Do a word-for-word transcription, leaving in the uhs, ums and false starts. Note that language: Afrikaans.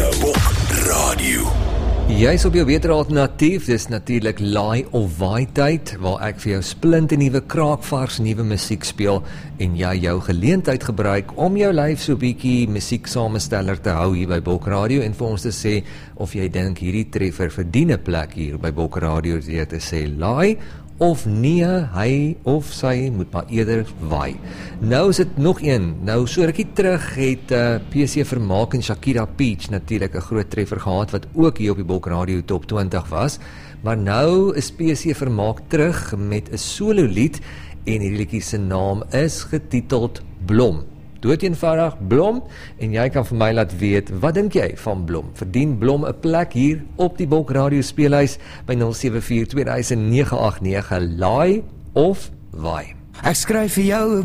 Springbok Radio. Jy is op jou weter alternatief, dis natuurlik laai of waai tyd, waar ek vir jou splinte nuwe kraakvars nuwe musiek speel en jy jou geleentheid gebruik om jou lyf so bietjie musieksamesteller te hou hier by Bok Radio en vir ons te sê of jy dink hierdie treffer verdien 'n plek hier by Bok Radio deur te sê laai of nee, hy of sy moet maar eerder waai. Nou is dit nog een. Nou so rukkie terug het uh, P C Vermaak en Shakira Peach natuurlik 'n groot treffer gehad wat ook hier op die Bok Radio Top twintig was. Maar nou is P C Vermaak terug met 'n solo lied en hierdie liedjie se naam is getiteld Blom. Dood eenvoudig Blom en jy kan vir my laat weet, wat dink jy van Blom? Verdien Blom 'n plek hier op die Bok Radio speelhuis by nul sewe vier twee nege agt nege laai of waai? Ek skryf vir jou